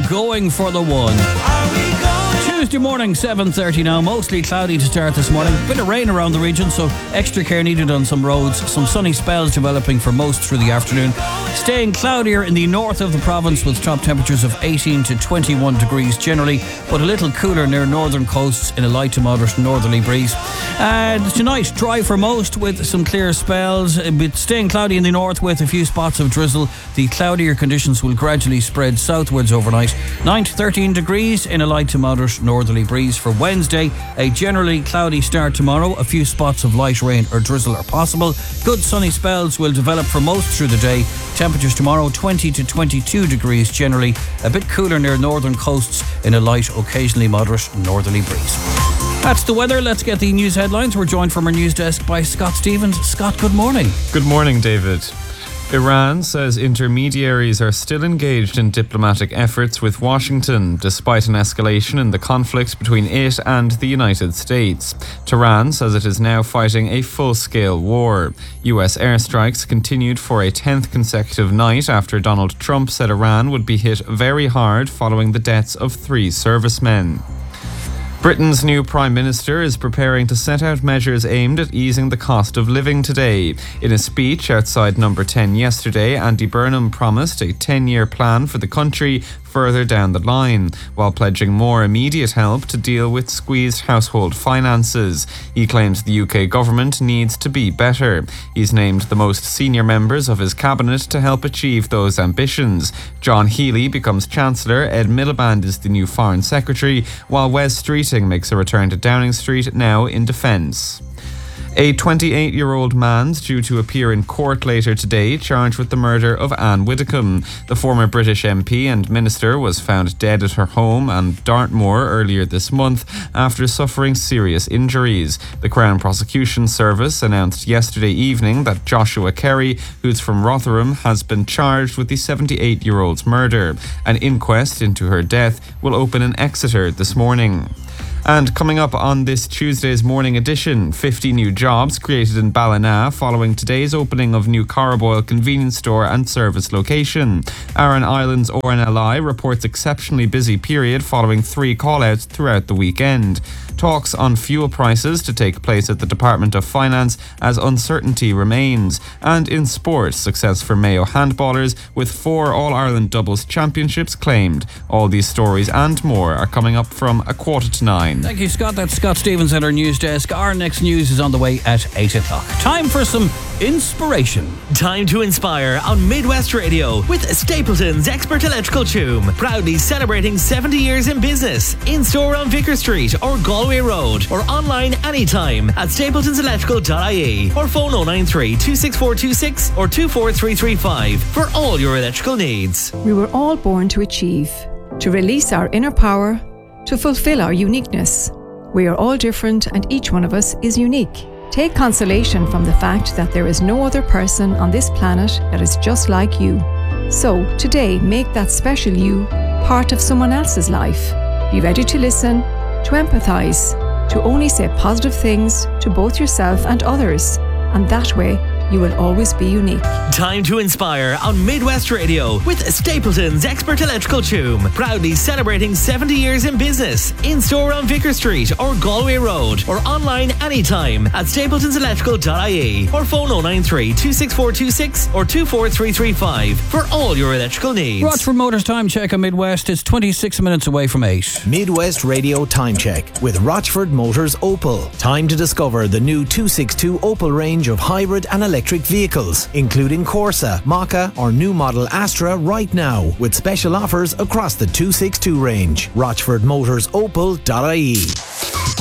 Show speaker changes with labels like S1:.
S1: going for the one. Tuesday morning, 7:30 now. Mostly cloudy to start this morning. Bit of rain around the region, so extra care needed on some roads. Some sunny spells developing for most through the afternoon. Staying cloudier in the north of the province with top temperatures of 18 to 21 degrees generally, but a little cooler near northern coasts in a light to moderate northerly breeze. Tonight, dry for most with some clear spells, but staying cloudy in the north with a few spots of drizzle. The cloudier conditions will gradually spread southwards overnight. 9 to 13 degrees in a light to moderate northerly breeze for Wednesday. A generally cloudy start tomorrow. A few spots of light rain or drizzle are possible. Good sunny spells will develop for most through the day. Temperatures tomorrow 20 to 22 degrees generally. A bit cooler near northern coasts in a light, occasionally moderate northerly breeze. That's the weather. Let's get the news headlines. We're joined from our news desk by Scott Stevens. Scott, good morning.
S2: Good morning, David. Iran says intermediaries are still engaged in diplomatic efforts with Washington, despite an escalation in the conflict between it and the United States. Tehran says it is now fighting a full-scale war. US airstrikes continued for a 10th consecutive night after Donald Trump said Iran would be hit very hard following the deaths of 3 servicemen. Britain's new Prime Minister is preparing to set out measures aimed at easing the cost of living today. In a speech outside Number 10 yesterday, Andy Burnham promised a 10-year plan for the country further down the line, while pledging more immediate help to deal with squeezed household finances. He claims the UK government needs to be better. He's named the most senior members of his cabinet to help achieve those ambitions. John Healey becomes Chancellor, Ed Miliband is the new Foreign Secretary, while Wes Streeting makes a return to Downing Street, now in Defence. A 28-year-old man's due to appear in court later today, charged with the murder of Anne Widdecombe. The former British MP and minister was found dead at her home in Dartmoor earlier this month after suffering serious injuries. The Crown Prosecution Service announced yesterday evening that Joshua Kerry, who's from Rotherham, has been charged with the 78-year-old's murder. An inquest into her death will open in Exeter this morning. And coming up on this Tuesday's morning edition, 50 new jobs created in Ballina following today's opening of new Carraboyle convenience store and service location. Aran Islands RNLI reports exceptionally busy period following 3 call-outs throughout the weekend. Talks on fuel prices to take place at the Department of Finance as uncertainty remains. And in sport, success for Mayo handballers with 4 All-Ireland doubles championships claimed. All these stories and more are coming up from 8:45.
S1: Thank you, Scott. That's Scott Stevens at our news desk. Our next news is on the way at 8 o'clock. Time for some inspiration.
S3: Time to inspire on Midwest Radio with Stapleton's Expert Electrical Tomb. Proudly celebrating 70 years in business. In store on Vicar Street or Galway Road, or online anytime at stapletonselectrical.ie, or phone 093 26426 or 24335 for all your electrical needs.
S4: We were all born to achieve, to release our inner power, to fulfill our uniqueness. We are all different and each one of us is unique. Take consolation from the fact that there is no other person on this planet that is just like you. So today, make that special you part of someone else's life. Be ready to listen, to empathise, to only say positive things to both yourself and others. And that way, you will always be unique.
S3: Time to inspire on Midwest Radio with Stapleton's Expert Electrical Tomb. Proudly celebrating 70 years in business. In store on Vicar Street or Galway Road, or online anytime at stapletonselectrical.ie, or phone 093 26426 or 24335 for all your electrical needs.
S1: Rochford Motors Time Check on Midwest is 26 minutes away from 8.
S5: Midwest Radio Time Check with Rochford Motors Opel. Time to discover the new 262 Opel range of hybrid and electric vehicles, including Corsa, Mokka or new model Astra right now, with special offers across the 262 range. RochfordMotorsOpel.ie.